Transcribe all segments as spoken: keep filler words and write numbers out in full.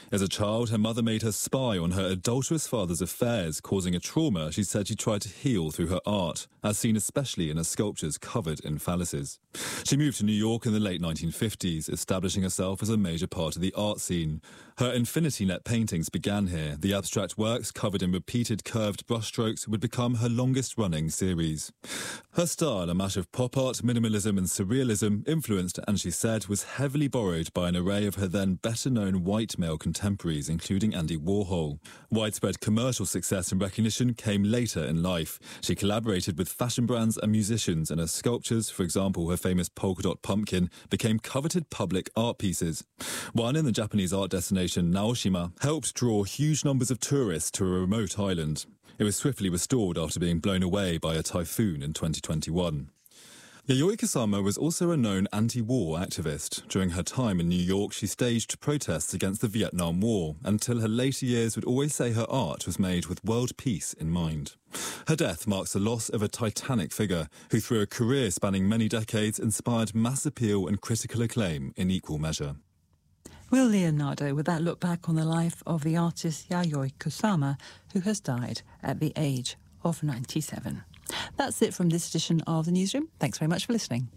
As a child, her mother made her spy on her adulterous father's affairs, causing a trauma she said she tried to heal through her art, as seen especially in her sculptures covered in phalluses. She moved to New York in the late nineteen fifties, establishing herself as a major part of the art scene. Her infinity net paintings began here. The abstract works, covered in repeated curved brushstrokes, would become her longest-running series. Her style, a mash of pop art, minimalism and surrealism, influenced, and she said, was heavily borrowed by an array of her then better-known white male contemporaries, including Andy Warhol. Widespread commercial success and recognition came later in life. She collaborated with fashion brands and musicians, and her sculptures, for example her famous polka dot pumpkin, became coveted public art pieces. One in the Japanese art destination Naoshima helped draw huge numbers of tourists to a remote island. It was swiftly restored after being blown away by a typhoon in twenty twenty-one. Yayoi Kusama was also a known anti-war activist. During her time in New York, she staged protests against the Vietnam War. Until her later years would always say her art was made with world peace in mind. Her death marks the loss of a titanic figure who, through a career spanning many decades, inspired mass appeal and critical acclaim in equal measure. Will Leonardo with that look back on the life of the artist Yayoi Kusama, who has died at the age of ninety-seven. That's it from this edition of The Newsroom. Thanks very much for listening.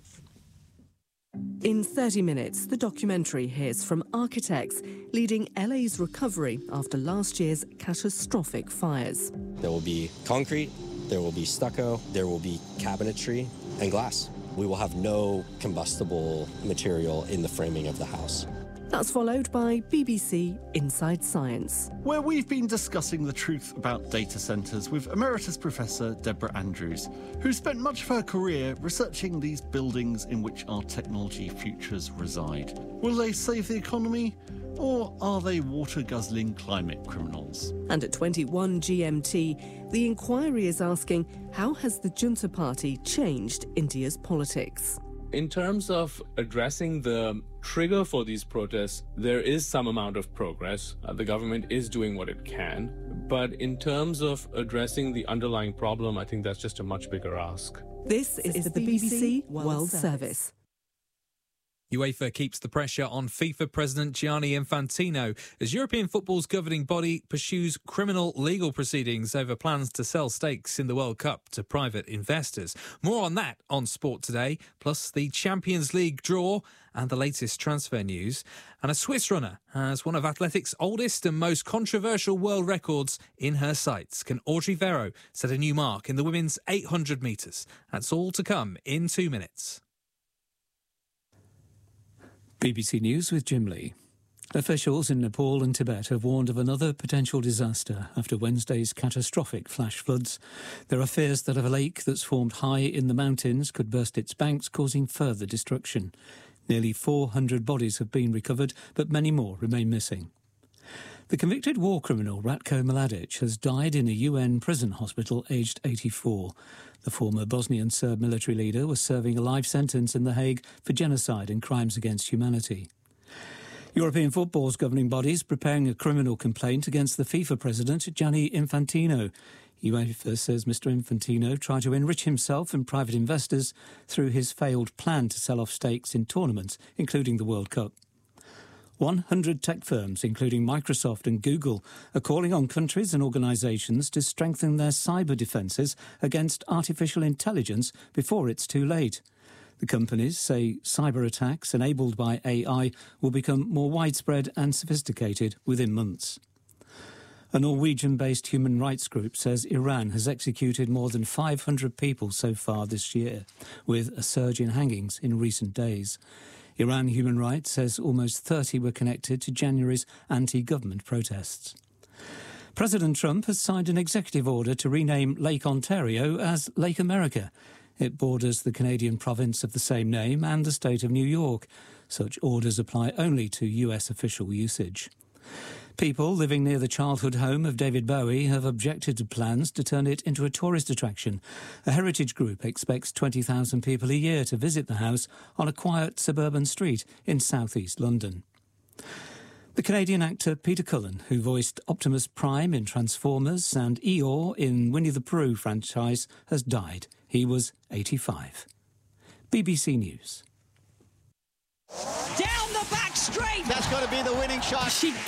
In thirty minutes, the documentary hears from architects leading L A's recovery after last year's catastrophic fires. There will be concrete, there will be stucco, there will be cabinetry and glass. We will have no combustible material in the framing of the house. That's followed by B B C Inside Science, where we've been discussing the truth about data centres with Emeritus Professor Deborah Andrews, who spent much of her career researching these buildings in which our technology futures reside. Will they save the economy, or are they water-guzzling climate criminals? And at twenty-one G M T, the inquiry is asking, how has the Junta Party changed India's politics? In terms of addressing the trigger for these protests, there is some amount of progress. Uh, the government is doing what it can. But in terms of addressing the underlying problem, I think that's just a much bigger ask. This is, is the B B C World, World Service. Service. UEFA keeps the pressure on FIFA President Gianni Infantino as European football's governing body pursues criminal legal proceedings over plans to sell stakes in the World Cup to private investors. More on that on Sport Today, plus the Champions League draw and the latest transfer news. And a Swiss runner has one of athletics' oldest and most controversial world records in her sights. Can Audrey Verreau set a new mark in the women's eight hundred metres? That's all to come in two minutes. B B C News with Jim Lee. Officials in Nepal and Tibet have warned of another potential disaster after Wednesday's catastrophic flash floods. There are fears that a lake that's formed high in the mountains could burst its banks, causing further destruction. Nearly four hundred bodies have been recovered, but many more remain missing. The convicted war criminal Ratko Mladic has died in a U N prison hospital aged eighty-four. The former Bosnian Serb military leader was serving a life sentence in The Hague for genocide and crimes against humanity. European football's governing bodies preparing a criminal complaint against the FIFA president, Gianni Infantino. UEFA says Mister Infantino tried to enrich himself and private investors through his failed plan to sell off stakes in tournaments, including the World Cup. one hundred tech firms, including Microsoft and Google, are calling on countries and organisations to strengthen their cyber defences against artificial intelligence before it's too late. The companies say cyber attacks enabled by A I will become more widespread and sophisticated within months. A Norwegian-based human rights group says Iran has executed more than five hundred people so far this year, with a surge in hangings in recent days. Iran Human Rights says almost thirty were connected to January's anti-government protests. President Trump has signed an executive order to rename Lake Ontario as Lake America. It borders the Canadian province of the same name and the state of New York. Such orders apply only to U S official usage. People living near the childhood home of David Bowie have objected to plans to turn it into a tourist attraction. A heritage group expects twenty thousand people a year to visit the house on a quiet suburban street in southeast London. The Canadian actor Peter Cullen, who voiced Optimus Prime in Transformers and Eeyore in Winnie the Pooh franchise, has died. He was eighty-five. B B C News. Down the back straight! That's going to be the winning shot. She